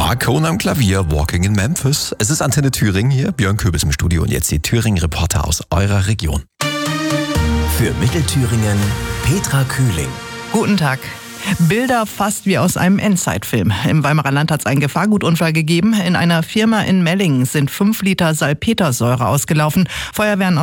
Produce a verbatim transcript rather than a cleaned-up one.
Ja, Cohn am Klavier, Walking in Memphis. Es ist Antenne Thüringen hier, Björn Köbis im Studio und jetzt die Thüringen-Reporter aus eurer Region. Für Mittelthüringen Petra Kühling. Guten Tag. Bilder fast wie aus einem Endzeitfilm. Im Weimarer Land hat es einen Gefahrgutunfall gegeben. In einer Firma in Mellingen sind fünf Liter Salpetersäure ausgelaufen. Feuerwehren